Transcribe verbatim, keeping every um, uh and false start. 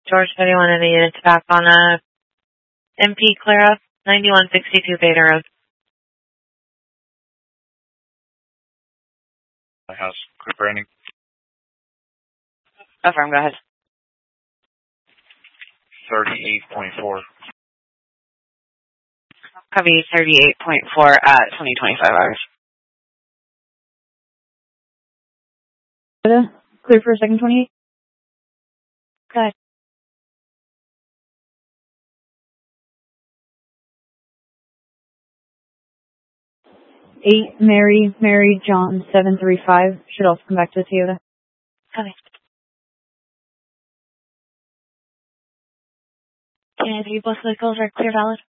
George thirty-one and the units back on a M P clear up, ninety-one sixty-two Beta Road. House, quick branding. Affirm, go ahead. thirty-eight point four. Copy thirty-eight point four at twenty twenty-five hours. Clear for a second twenty-eight. Go ahead. Eight, Mary, Mary, John, seven three five. Should also come back to the Toyota. Copy. Can I have you both vehicles are clear valid?